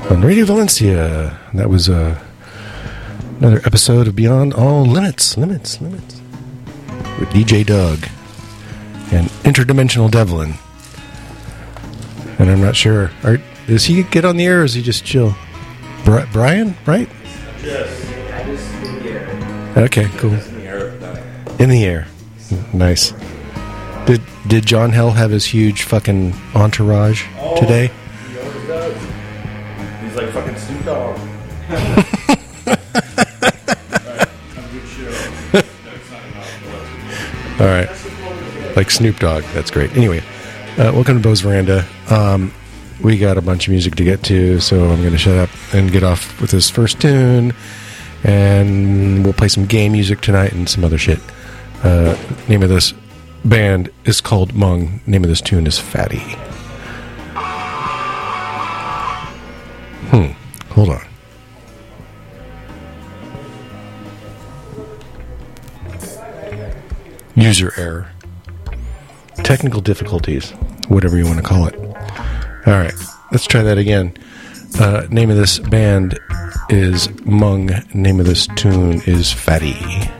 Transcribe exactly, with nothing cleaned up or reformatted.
on Radio Valencia. That was uh, another episode of Beyond All Limits, Limits, Limits, with D J Doug and Interdimensional Devlin. And I'm not sure, are, does he get on the air or is he just chill? Bri- Brian, right? Yes. I just in the air. Okay, cool. In the air. In the air. Nice. Did did John Hell have his huge fucking entourage oh, today? He always does. He's like fucking Snoop Dogg. All right. Like Snoop Dogg. That's great. Anyway, uh, welcome to Bo's Veranda. Um, we got a bunch of music to get to, so I'm going to shut up and get off with this first tune. And we'll play some game music tonight and some other shit. Uh, name of this band is called Mung. Name of this tune is Fatty. Hmm. Hold on. User error. Technical difficulties. Whatever you want to call it. Alright. Let's try that again. Uh, name of this band is Mung. Name of this tune is Fatty.